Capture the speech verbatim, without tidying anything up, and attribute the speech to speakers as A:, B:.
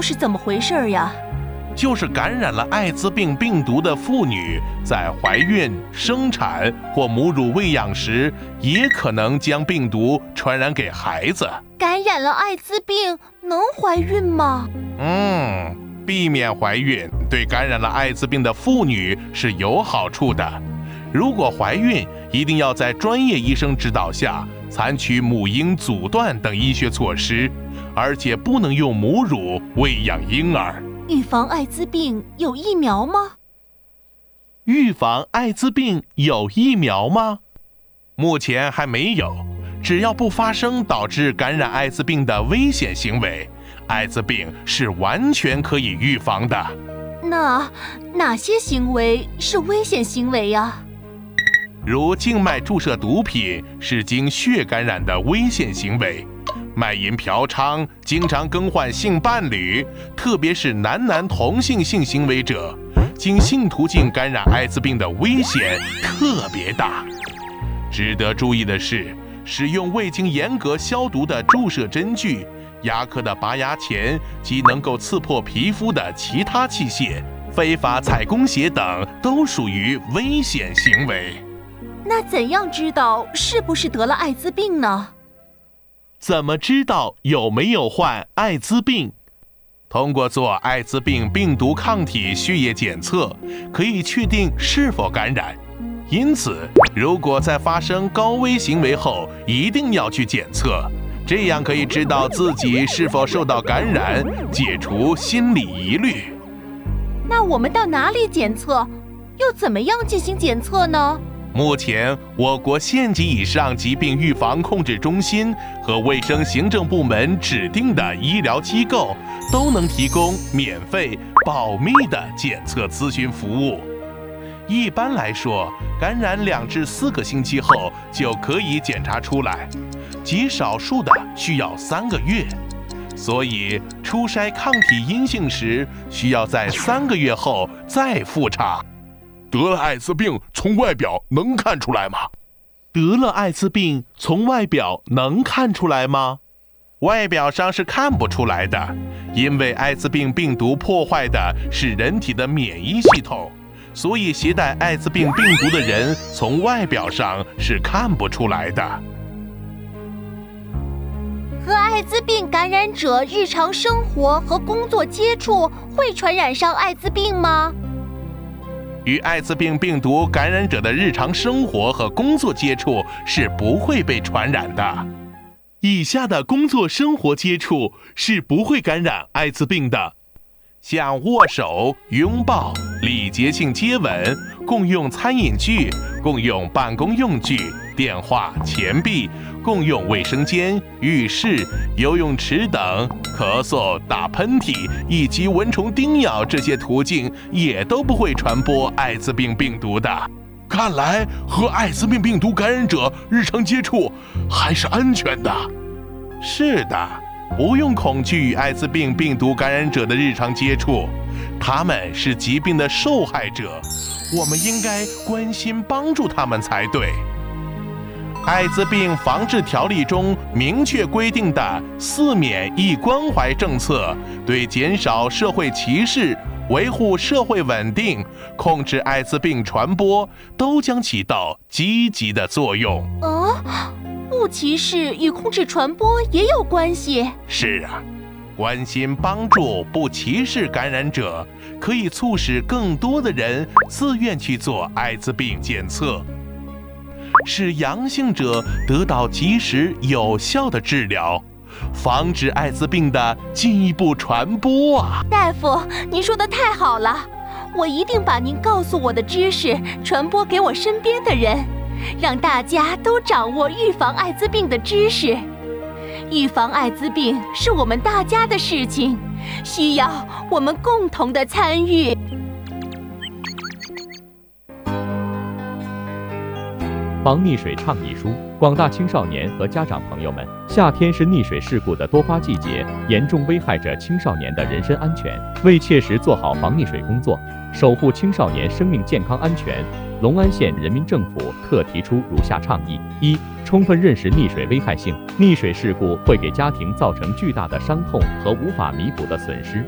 A: 是怎么回事呀？
B: 就是感染了艾滋病病毒的妇女，在怀孕、生产或母乳喂养时，也可能将病毒传染给孩子。
A: 感染了艾滋病能怀孕吗？
B: 嗯，避免怀孕对感染了艾滋病的妇女是有好处的。如果怀孕，一定要在专业医生指导下采取母婴阻断等医学措施，而且不能用母乳喂养婴儿。
A: 预防艾滋病有疫苗吗？
B: 预防艾滋病有疫苗吗？目前还没有。只要不发生导致感染艾滋病的危险行为，艾滋病是完全可以预防的。
A: 那哪些行为是危险行为呀？
B: 如静脉注射毒品是经血感染的危险行为，卖淫嫖娼、经常更换性伴侣，特别是男男同性性行为者，经性途径感染艾滋病的危险特别大。值得注意的是，使用未经严格消毒的注射针具、牙科的拔牙钳及能够刺破皮肤的其他器械、非法采供血等，都属于危险行为。
A: 那怎样知道是不是得了艾滋病呢？
B: 怎么知道有没有患艾滋病？通过做艾滋病病毒抗体血液检测，可以确定是否感染。因此，如果在发生高危行为后，一定要去检测，这样可以知道自己是否受到感染，解除心理疑虑。
A: 那我们到哪里检测？又怎么样进行检测呢？
B: 目前，我国县级以上疾病预防控制中心和卫生行政部门指定的医疗机构都能提供免费、保密的检测咨询服务。一般来说，感染两至四个星期后就可以检查出来，极少数的需要三个月。所以，初筛抗体阴性时，需要在三个月后再复查。得了艾滋病，从外表能看出来吗？得了艾滋病，从外表能看出来吗？外表上是看不出来的，因为艾滋病病毒破坏的是人体的免疫系统，所以携带艾滋病病毒的人从外表上是看不出来的。
A: 和艾滋病感染者日常生活和工作接触会传染上艾滋病吗？
B: 与艾滋病病毒感染者的日常生活和工作接触是不会被传染的。以下的工作生活接触是不会感染艾滋病的，像握手、拥抱、礼节性接吻、共用餐饮具、共用办公用具、电话、钱币、共用卫生间、浴室、游泳池等，咳嗽、打喷嚏以及蚊虫叮咬这些途径也都不会传播艾滋病病毒的。看来和艾滋病病毒感染者日常接触还是安全的。是的，不用恐惧与艾滋病病毒感染者的日常接触，他们是疾病的受害者，我们应该关心帮助他们才对。艾滋病防治条例中明确规定的四免一关怀政策，对减少社会歧视、维护社会稳定、控制艾滋病传播，都将起到积极的作用。
A: 啊，不歧视与控制传播也有关系？
B: 是啊，关心帮助不歧视感染者，可以促使更多的人自愿去做艾滋病检测，使阳性者得到及时有效的治疗，防止艾滋病的进一步传播啊！
A: 大夫，您说的太好了，我一定把您告诉我的知识传播给我身边的人，让大家都掌握预防艾滋病的知识。预防艾滋病是我们大家的事情，需要我们共同的参与。
C: 防溺水倡议书，广大青少年和家长朋友们，夏天是溺水事故的多发季节，严重危害着青少年的人身安全。为切实做好防溺水工作，守护青少年生命健康安全，隆安县人民政府特提出如下倡议：一、充分认识溺水危害性。溺水事故会给家庭造成巨大的伤痛和无法弥补的损失，